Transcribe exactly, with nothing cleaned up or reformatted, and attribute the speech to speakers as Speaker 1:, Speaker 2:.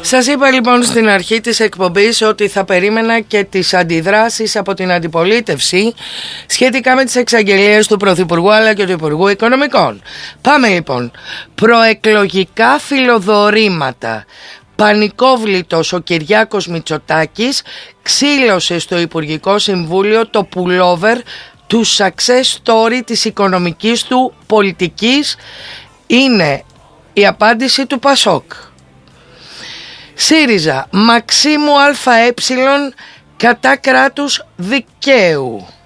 Speaker 1: Σας είπα λοιπόν στην αρχή της εκπομπής ότι θα περίμενα και τις αντιδράσεις από την αντιπολίτευση σχετικά με τις εξαγγελίες του Πρωθυπουργού αλλά και του Υπουργού Οικονομικών. Πάμε λοιπόν. Προεκλογικά φιλοδορήματα. Πανικόβλητος ο Κυριάκος Μητσοτάκης ξύλωσε στο Υπουργικό Συμβούλιο το pullover του success story της οικονομικής του πολιτικής. Είναι η απάντηση του Πασόκ. ΣΥΡΙΖΑ, Μαξίμου ΑΕ κατά κράτους δικαίου.